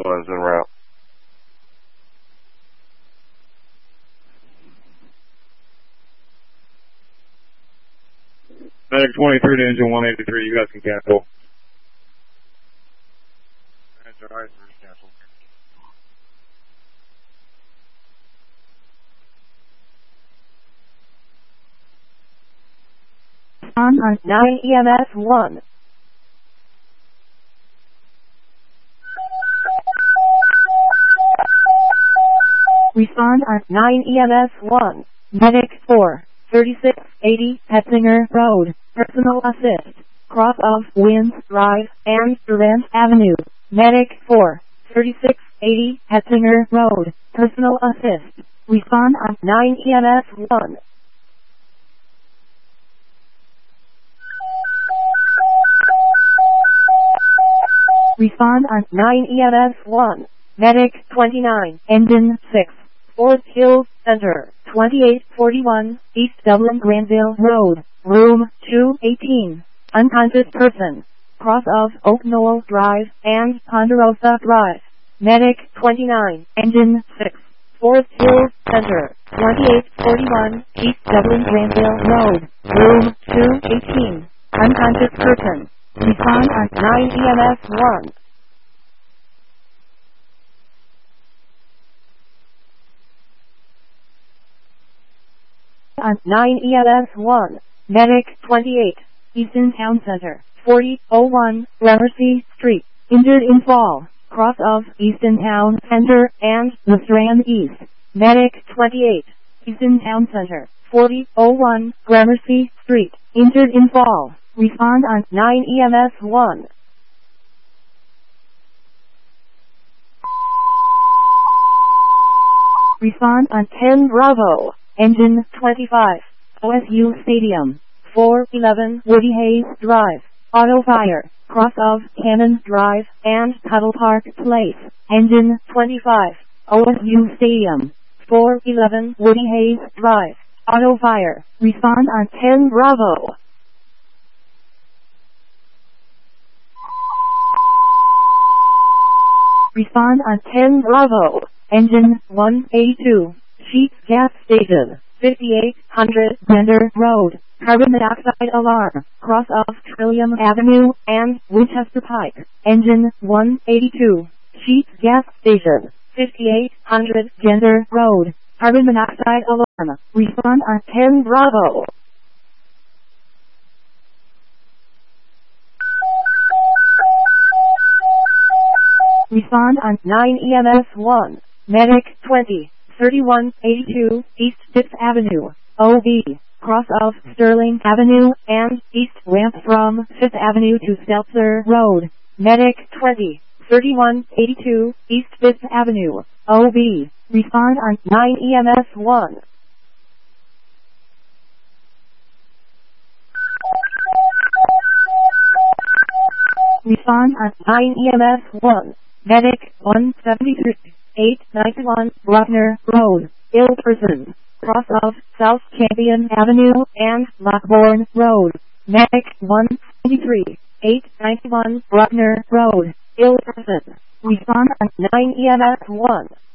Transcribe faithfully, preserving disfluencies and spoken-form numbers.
ambulance en route. Medic twenty-three to engine one eighty-three, you guys can cancel. On on nine E M S one. Respond on nine E M S one. Medic four, thirty-six eighty Hetzinger Road. Personal assist. Cross of Winds Drive and Durant Avenue. Medic four, thirty-six eighty Hetzinger Road. Personal assist. Respond on nine E M S one. Respond on nine E M S one. Medic twenty-nine, engine six, Forest Hills Center, twenty-eight forty-one, East Dublin Granville Road, room two eighteen. Unconscious person. Cross of Oak Knoll Drive and Ponderosa Drive. Medic twenty-nine, engine six, Forest Hills Center, twenty-eight forty-one, East Dublin Granville Road, room two eighteen. Unconscious person. Respond on nine E M S one. On nine E M S one. Medic twenty-eight. Easton Town Center, forty oh one, Gramercy Street. Injured in fall. Cross of Easton Town Center and the Strand East. Medic twenty-eight. Easton Town Center, forty oh one, Gramercy Street. Injured in fall. Respond on nine E M S one. Respond on ten Bravo. Engine twenty-five. O S U Stadium. four eleven Woody Hayes Drive. Auto fire. Cross of Cannon Drive and Tuttle Park Place. Engine twenty-five. O S U Stadium. four eleven Woody Hayes Drive. Auto fire. Respond on ten Bravo. Respond on ten Bravo. Engine one eighty-two. Sheets Gas Station. fifty-eight hundred Bender Road. Carbon monoxide alarm. Cross of Trillium Avenue and Winchester Pike. Engine one eighty-two. Sheets Gas Station. fifty-eight hundred Bender Road. Carbon monoxide alarm. Respond on ten Bravo. Respond on nine E M S one. Medic twenty, thirty-one eighty-two East Fifth Avenue, O B. Cross of Sterling Avenue and East Ramp from Fifth Avenue to Stelzer Road. Medic twenty, thirty-one eighty-two East Fifth Avenue, O B. Respond on nine E M S one. Respond on nine E M S one. Medic one seventy-three, eight ninety-one Bruckner Road, Ill Person. Cross of South Champion Avenue and Lockbourne Road. Medic one seventy-three, eight ninety-one Bruckner Road, Ill Person. Respond on nine E M S one.